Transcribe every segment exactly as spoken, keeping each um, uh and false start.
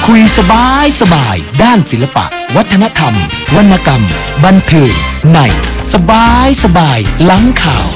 คุยสบายสบายด้านศิลปะวัฒนธรรมวรรณกรรมบันเทิงในสบายสบายหลังข่าว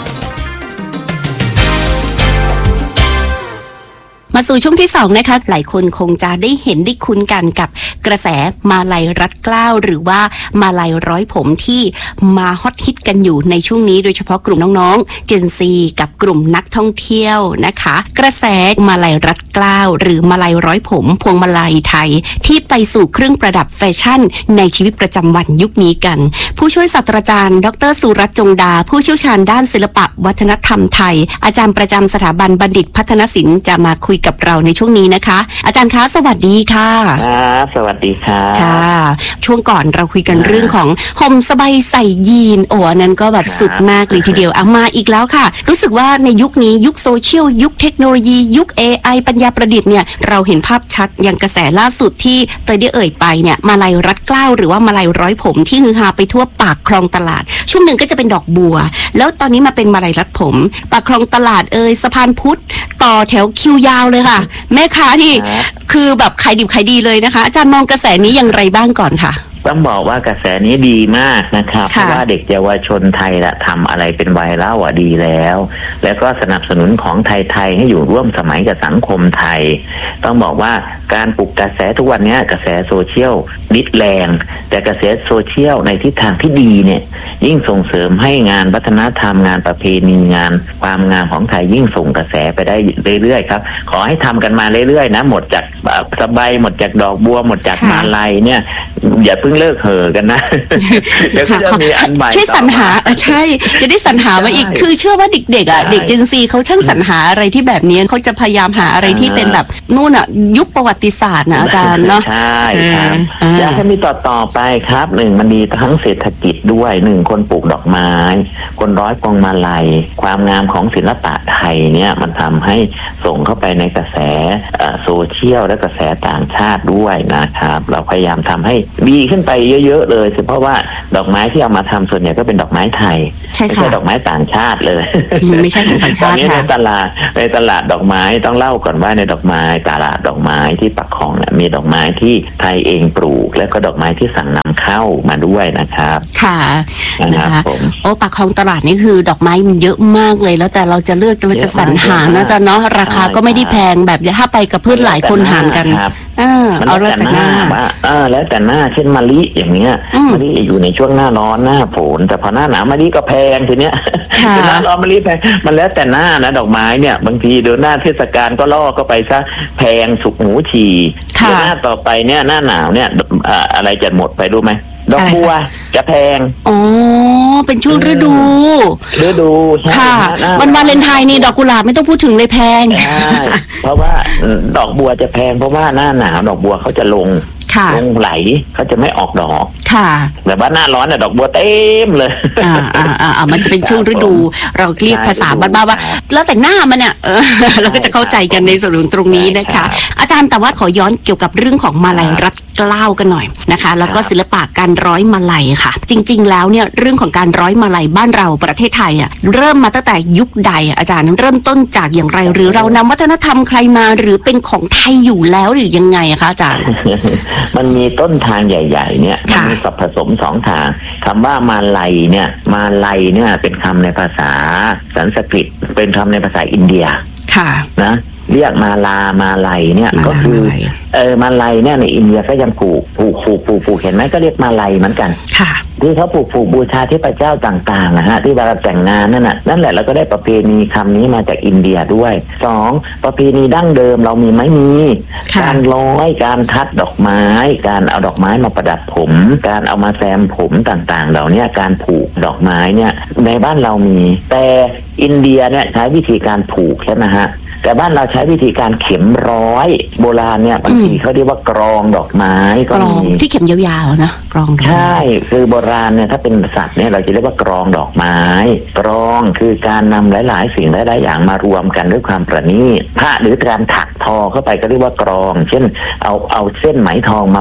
มาสู่ช่วงที่สองนะคะหลายคนคงจะได้เห็นได้คุ้นกันกับกระแสมาลัยรัดเกล้าหรือว่ามาลัยร้อยผมที่มาฮอตฮิตกันอยู่ในช่วงนี้โดยเฉพาะกลุ่มน้องๆ Gen ซี กับกลุ่มนักท่องเที่ยวนะคะกระแสมาลัยรัดเกล้าหรือมาลัยร้อยผมพวงมาลัยไทยที่ไปสู่เครื่องประดับแฟชั่นในชีวิตประจำวันยุคนี้กันผู้ช่วยศาสตราจารย์ดรสุรัตน์จงดาผู้เชี่ยวชาญด้านศิลปะวัฒนธรรมไทยอาจารย์ประจำสถาบันบัณฑิตพัฒนศิลป์จะมาคุยกับเราในช่วงนี้นะคะอาจารย์คะสวัสดีค่ะครับสวัสดีค่ะค่ะช่วงก่อนเราคุยกันเรื่องของห่มสบายใส่ยีนโอ้อันนั้นก็แบบสุดมากเลยทีเดียวเอามาอีกแล้วค่ะรู้สึกว่าในยุคนี้ยุคโซเชียลยุคเทคโนโลยียุค เอ ไอ ปัญญาประดิษฐ์เนี่ยเราเห็นภาพชัดอย่างกระแสล่าสุดที่เตยได้เอ่ยไปเนี่ยมาลัยรัดเกล้าหรือว่ามาลัยร้อยผมที่ฮือฮาไปทั่วปากคลองตลาดช่วงหนึ่งก็จะเป็นดอกบัวแล้วตอนนี้มาเป็นมาลัยรัดผมปากคลองตลาดเอ่ยสะพานพุทธต่อแถวคิวยาวเลยค่ะแม่ค้าที่คือแบบขายดิบขายดีเลยนะคะอาจารย์มองกระแสนี้อย่างไรบ้างก่อนค่ะต้องบอกว่ากระแสนี้ดีมากนะครับเพราะว่าเด็กเยาวชนไทยละทำอะไรเป็นไวรัลอ่ะดีแล้วแล้วก็สนับสนุนของไทยๆให้อยู่ร่วมสมัยกับสังคมไทยต้องบอกว่าการปลุกกระแสทุกวันนี้กระแสโซเชียลนิดแรงแต่กระแสโซเชียลในทิศทางที่ดีเนี่ยยิ่งส่งเสริมให้งานวัฒนธรรมงานประเพณีงานความงามของไทยยิ่งส่งกระแสไปได้เรื่อยๆครับขอให้ทำกันมาเรื่อยๆนะหมดจากสบายหมดจากดอกบัวหมดจากมาลัยเนี่ยอย่าเพิ่งเลิกเห่อกันนะเดี๋ยวจะมีอันใหม่ช่วยสรรหาใช่จะได้สรรหามาอีกคือเชื่อว่าเด็กๆอ่ะเด็ก Gen ซี เขาช่างสรรหาอะไรที่แบบนี้เขาจะพยายามหาอะไรที่เป็นแบบนู่นอ่ะยุคประวัติศาสตร์นะอาจารย์เนาะใช่ครับอยากให้มีต่อต่อไปครับหนึ่งมันดีทั้งเศรษฐกิจด้วยหนึ่งคนปลูกดอกไม้คนร้อยพวงมาลัยความงามของศิลปะไทยเนี่ยมันทำให้ส่งเข้าไปในกระแสโซเชียลและกระแสต่างชาติด้วยนะครับเราพยายามทำให้ดีขึ้นไปเยอะๆเลยเพราะว่าดอกไม้ที่เอามาทำส่วนใหญ่ก็เป็นดอกไม้ไทยไม่ใช่ดอกไม้ต่างชาติเลยไม่ใช่ของต่างชาติค่ะตอนนี้ในตลาดในตลาดดอกไม้ต้องเล่าก่อนว่าในดอกไม้ตลาดดอกไม้ที่ปักคลองเนี่ยมีดอกไม้ที่ไทยเองปลูกแล้วก็ดอกไม้ที่สั่งนำเข้ามาด้วยนะครับค่ะนะคะโอ้ปักคลองตลาดนี่คือดอกไม้มันเยอะมากเลยแล้วแต่เราจะเลือกเราจะสรรหานะจ๊ะเนาะราคาก็ไม่ได้แพงแบบถ้าไปกับเพื่อนหลายคนหารกันเออเอาแล้วแต่หน้าเออแล้วแต่หน้าเช่นมะลิอย่างเงี้ยมะลิอยู่ในช่วงหน้าร้อนหน้าฝนแต่พอหน้าหนาวมะลิก็แพงทีเนี้ยหน้าร้อนมะลิแพงมันแล้วแต่หน้านะดอกไม้เนี่ยบางทีเดือนหน้าเทศกาลก็ล่อก็ไปซะแพงสุกหูฉี่เดือนหน้าต่อไปเนี่ยหน้าหนาวเนี่ยอะไรจะหมดไปรู้ไหมดอกบัวจะแพงอ๋อเป็นช่วงฤดูฤดูค่ะวันวาเลนไทน์นี่ดอกกุหลาบไม่ต้องพูดถึงเลยแพงใช่เพราะว่าดอกบัวจะแพงเพราะว่าหน้าหนาวดอกบัวเขาจะลงลงไหลเขาจะไม่ออกดอกค่ะแต่ว่าหน้าร้อนน่ะดอกบัวเต็มเลยอ่าอ่าอ่ามันจะเป็นช่วงฤดูเราเรียกภาษาบ้านๆว่าแล้วแต่หน้ามันเนี่ยเราก็จะเข้าใจกันในส่วนตรงนี้นะคะอาจารย์แต่ว่าขอย้อนเกี่ยวกับเรื่องของมาลัยรัดเกล้ากันหน่อยนะคะแล้วก็ศิลปะการร้อยมาลัยค่ะจริงๆแล้วเนี่ยเรื่องของการร้อยมาลัยบ้านเราประเทศไทยอ่ะเริ่มมาตั้งแต่ยุคใดอาจารย์เริ่มต้นจากอย่างไรหรือเรานำวัฒนธรรมใครมาหรือเป็นของไทยอยู่แล้วหรือยังไงคะอาจารย์มันมีต้นทางใหญ่ๆเนี่ยมันมีสับผสมสองทางคำว่ามาลัยเนี่ยมาลัยเนี่ยเป็นคำในภาษาสันสกฤตเป็นคำในภาษาอินเดียค่ะนะเรียกมาลามาลัยเนี่ยก็คือเออมาลัยเนี่ยในอินเดียก็ยังปลูกปลูกปลูกปลูกปลูกเห็นไหมก็เรียกมาลัยเหมือนกันค่ะที่เขาปลูกปลูกบูชาเทพเจ้าต่างๆนะฮะที่เวลาแต่งงานนั่นน่ะนั่นแหละเราก็ได้ประเพณีคำนี้มาจากอินเดียด้วยสองประเพณีดั้งเดิมเรามีไหมมีการร้อยการทัดดอกไม้การเอาดอกไม้มาประดับผมการเอามาแซมผมต่างๆเหล่านี้การผูกดอกไม้เนี่ยในบ้านเรามีแต่อินเดียเนี่ยใช้วิธีการผูกใช่ไหมฮะแต่บ้านเราใช้วิธีการเข็มร้อยโบราณเนี่ยบางทีเขาเรียกว่ากรองดอกไม้ก็มีที่เข็มยาวๆนะกรองใช่คือโบราณเนี่ยถ้าเป็นสัตว์เนี่ยเราจะเรียกว่ากรองดอกไม้กรองคือการนำหลายๆสิ่งหลายๆอย่างมารวมกันด้วยความประณีตผ้าหรือการถักทอเข้าไปก็เรียกว่ากรองเช่นเอาเอาเส้นไหมทองมาถัก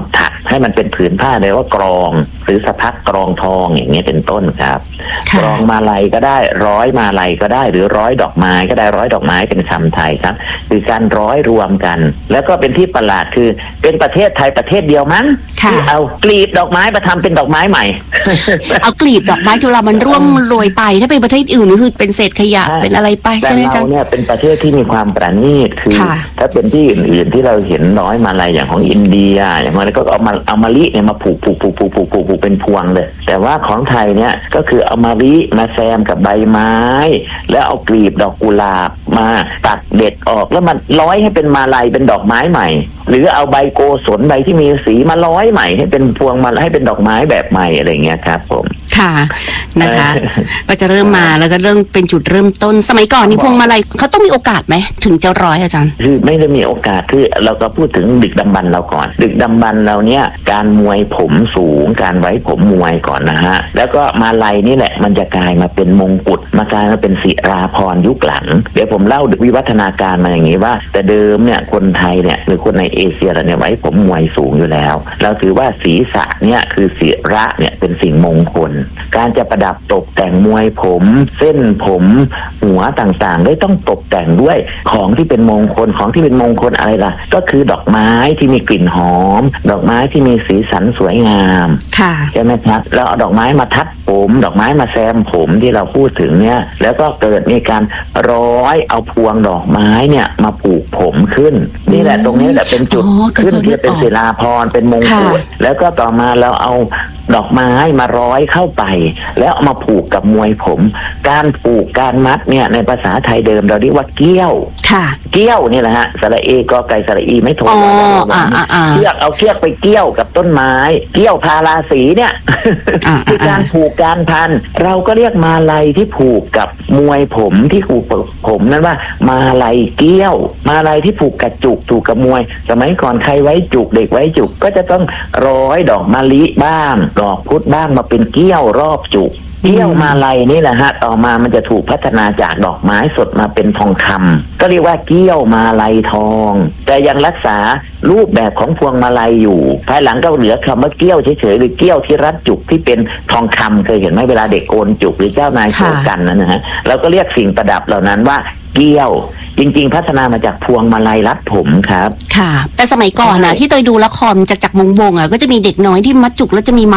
ให้มันเป็นผืนผ้าเลยว่ากรองหรือสะพักกรองทองอย่างเงี้ยเป็นต้นครับกรองมาลัยก็ได้ร้อยมาลัยก็ได้หรือร้อยดอกไม้ก็ได้ร้อยดอกไม้เป็นคำไทยครับคือการร้อยรวมกันแล้วก็เป็นที่ประหลาดคือเป็นประเทศไทยประเทศเดียวมั้งที่เอากลีบดอกไม้มาทำเป็นดอกไม้ใหม่เอากลีบดอกไม้ที่เรามันร่วงโรยไปถ้าเป็นประเทศอื่นนี่คือเป็นเศษขยะเป็นอะไรไปใช่ไหมจ๊ะแต่เราเนี่ยเป็นประเทศที่มีความประณีตคือถ้าเป็นที่อื่นๆที่เราเห็นน้อยมาลัยอย่างของอินเดียอย่างนั้นก็เอามาเอามะลิเนี่ยมาผูกผูกผูกผูกผูกผูกผูกเป็นพวงเลยแต่ว่าของไทยเนี่ยก็คือเอามะลิมาแซมกับใบไม้แล้วเอากลีบดอกกุหลาบมาตัดเด็ดออกแล้วมันร้อยให้เป็นมาลัยเป็นดอกไม้ใหม่หรือเอาใบโกศลใบที่มีสีมาร้อยใหม่ให้เป็นพวงมาให้เป็นดอกไม้แบบใหม่อะไรเงี้ยครับผมค่ะนะคะก็จะเริ่มมาแล้วก็เริ่มเป็นจุดเริ่มต้นสมัยก่อนนี่พวงมาลัยเขาต้องมีโอกาสไหมถึงจะร้อยอาจารย์คือไม่ได้มีโอกาสคือเราก็พูดถึงดึกดำบรรพ์เราก่อนดึกดำบรรพ์เราเนี่ยการมวยผมสูงการไว้ผมมวยก่อนนะฮะแล้วก็มาลัยนี่แหละมันจะกลายมาเป็นมงกุฎมากลายมาเป็นศิราภรณ์ยุคหลังเดี๋ยวผมเล่าวิวัฒนาการมาอย่างนี้ว่าแต่เดิมเนี่ยคนไทยเนี่ยหรือคนในเอเชียเราเนี่ยไว้ผมมวยสูงอยู่แล้วเราถือว่าศีรษะเนี่ยคือศิระเนี่ยเป็นสิ่งมงคลการจะประดับตกแต่งมวยผมเส้นผมหัวต่างๆได้ต้องตกแต่งด้วยของที่เป็นมงคลของที่เป็นมงคลอะไรล่ะก็คือดอกไม้ที่มีกลิ่นหอมดอกไม้ที่มีสีสันสวยงามใช่ไหมครับแล้วเอาดอกไม้มาทัดผมดอกไม้มาแซมผมที่เราพูดถึงเนี่ยแล้วก็เกิดมีการร้อยเอาพวงดอกไม้เนี่ยมาผูกผมขึ้นนี่แหละตรงนี้แหละเป็นจุดขึ้นที่เป็นศิลาภรณ์เป็นมงกุฎแล้วก็ต่อมาเราเอาดอกไม้มาร้อยเข้าไปแล้วเอามาผูกกับมวยผมการผูกการมัดเนี่ยในภาษาไทยเดิมเราเรียกว่าเกี้ยวเกี้ยวนี่แหละฮะสระเอกอไก่สระอีไม่โทรเชือกเอาเชือกไปเกี้ยวกับต้นไม้เกี้ยวพาราสีเนี่ยคือการผูกการพันเราก็เรียกมาลัยที่ผูกกับมวยผมที่ผูกผมนั้นว่ามาลัยเกี้ยวมาลัยที่ผูกกับจุกถูกกับมวยสมัยก่อนใครไว้จุกเด็กไว้จุกก็จะต้องร้อยดอกมะลิบ้างดอกพุธบ้างมาเป็นเกี้ยวรอบจุกเกี้ยวมาลัยนี่แหละฮะต่อมามันจะถูกพัฒนาจากดอกไม้สดมาเป็นทองคำก็เรียกว่าเกี้ยวมาลัยทองแต่ยังรักษารูปแบบของพวงมาลัยอยู่ภายหลังก็เหลือคำว่าเกี้ยวเฉยๆหรือเกี้ยวที่รัดจุกที่เป็นทองคำเคยเห็นไหมเวลาเด็กโกนจุกหรือเจ้านายโกนกันนะฮะเราก็เรียกสิ่งประดับเหล่านั้นว่าเกี้ยวจริงๆพัฒนามาจากพวงมาลัยรัดผมครับค่ะแต่สมัยก่อนนะที่เตยดูละครจากจากมงบงอ่ะก็จะมีเด็กน้อยที่มัดจุกแล้วจะมี